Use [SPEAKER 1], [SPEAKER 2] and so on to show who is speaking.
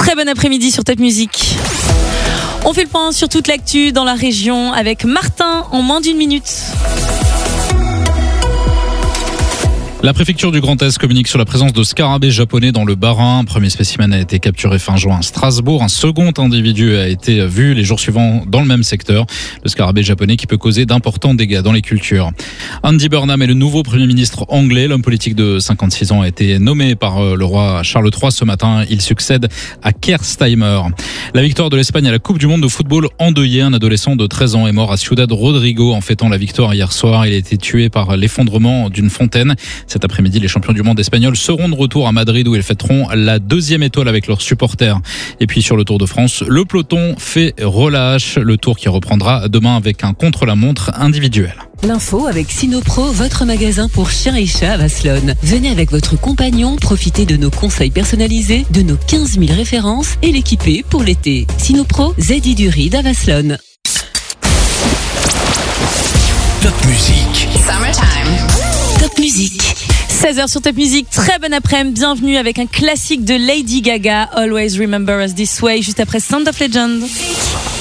[SPEAKER 1] Très bon après-midi sur Top Music. On fait le point sur toute l'actu dans la région avec Martin en moins d'une minute.
[SPEAKER 2] La préfecture du Grand Est communique sur la présence de scarabées japonais dans le Bas-Rhin. Un premier spécimen a été capturé fin juin à Strasbourg. Un second individu a été vu les jours suivants dans le même secteur. Le scarabée japonais qui peut causer d'importants dégâts dans les cultures. Andy Burnham est le nouveau Premier ministre anglais. L'homme politique de 56 ans a été nommé par le roi Charles III ce matin. Il succède à Keir Starmer. La victoire de l'Espagne à la Coupe du Monde de football endeuillée. Un adolescent de 13 ans est mort à Ciudad Rodrigo en fêtant la victoire hier soir. Il a été tué par l'effondrement d'une fontaine. Cet après-midi, les champions du monde espagnols seront de retour à Madrid où ils fêteront la 2e étoile avec leurs supporters. Et puis sur le Tour de France, le peloton fait relâche. Le Tour qui reprendra demain avec un contre-la-montre individuel.
[SPEAKER 3] L'info avec Sinopro, votre magasin pour chiens et chats à Vasselonne. Venez avec votre compagnon, profitez de nos conseils personnalisés, de nos 15 000 références et l'équiper pour l'été. Sinopro, Zedi du Ride à Vasselonne.
[SPEAKER 4] Top Music.
[SPEAKER 3] Summertime. Top Music.
[SPEAKER 1] 16h sur Top Music, très bon après-midi, bienvenue avec un classique de Lady Gaga, Always Remember Us This Way, juste après Sound of Legend.